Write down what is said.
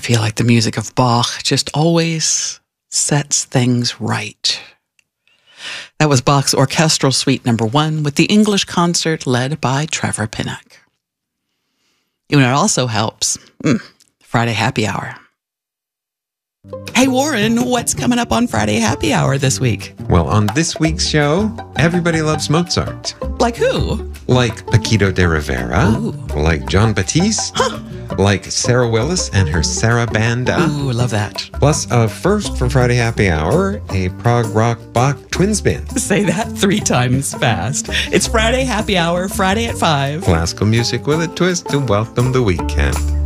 feel like the music of Bach just always sets things right. That was Bach's Orchestral Suite No. 1 with the English concert led by Trevor Pinnock. You know, it also helps. Friday Happy Hour. Hey, Warren, what's coming up on Friday Happy Hour this week? Well, on this week's show, everybody loves Mozart. Like who? Like Paquito de Rivera. Ooh. Like John Batiste. Like Sarah Willis and her Sarabanda. Ooh, love that. Plus, a first for Friday Happy Hour, a prog rock Bach twin spin. Say that 3 times fast. It's Friday Happy Hour, Friday at 5. Classical music with a twist to welcome the weekend.